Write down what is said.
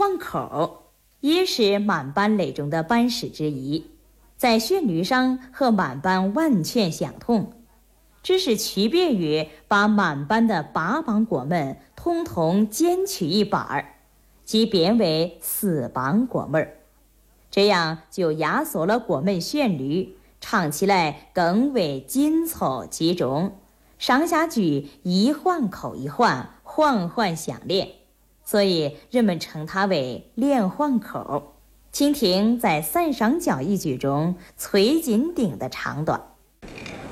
换口也是满班类中的班式之一，在旋律上和满班完全相同，只是区别于把满班的8帮国门统统减去一半，即变为4帮国门，这样就压缩了国门旋律，唱起来更为紧凑集中，上下句一换口一换，环环相连，所以人们称它为连环口。请听在三上教一句中崔金定的唱段。